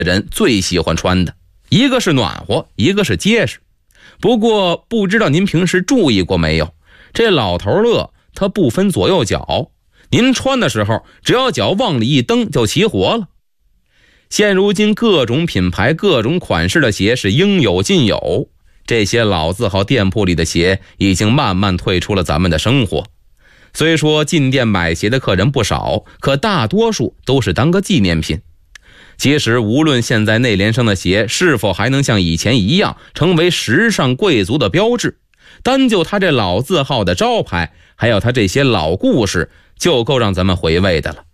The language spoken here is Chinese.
人最喜欢穿的，一个是暖和，一个是结实。不过不知道您平时注意过没有，这老头乐他不分左右脚，您穿的时候只要脚往里一蹬就齐活了。现如今各种品牌各种款式的鞋是应有尽有，这些老字号店铺里的鞋已经慢慢退出了咱们的生活。虽说进店买鞋的客人不少，可大多数都是当个纪念品。其实无论现在内联升的鞋是否还能像以前一样成为时尚贵族的标志，单就它这老字号的招牌，还有它这些老故事，就够让咱们回味的了。